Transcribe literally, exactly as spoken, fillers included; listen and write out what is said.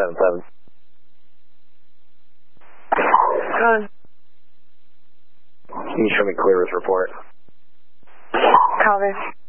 seven seven. Code. Can you show me Clear's report? Copy.